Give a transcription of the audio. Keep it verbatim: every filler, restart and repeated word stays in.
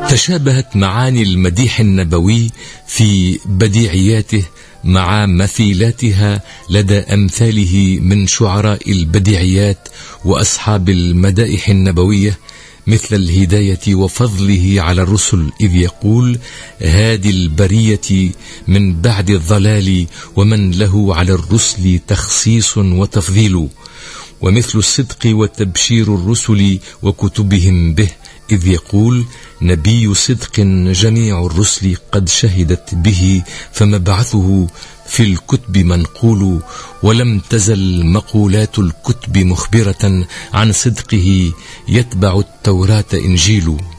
تشابهت معاني المديح النبوي في بديعياته مع مثيلاتها لدى أمثاله من شعراء البديعيات وأصحاب المدائح النبوية، مثل الهداية وفضله على الرسل، إذ يقول: هادي البرية من بعد الضلال، ومن له على الرسل تخصيص وتفضيل. ومثل الصدق وتبشير الرسل وكتبهم به، إذ يقول: نبي صدق جميع الرسل قد شهدت به، فمبعثه في الكتب منقول، ولم تزل مقولات الكتب مخبرة عن صدقه، يتبع التوراة إنجيل.